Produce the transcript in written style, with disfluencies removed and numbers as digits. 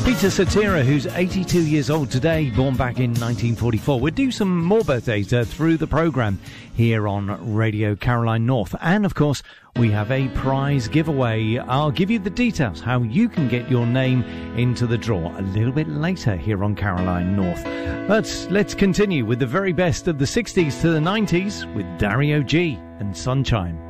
Peter Cetera, who's 82 years old today, born back in 1944. We'll do some more birthdays through the programme here on Radio Caroline North. And, of course, we have a prize giveaway. I'll give you the details, how you can get your name into the draw a little bit later here on Caroline North. But let's continue with the very best of the 60s to the 90s with Dario G and Sunshine.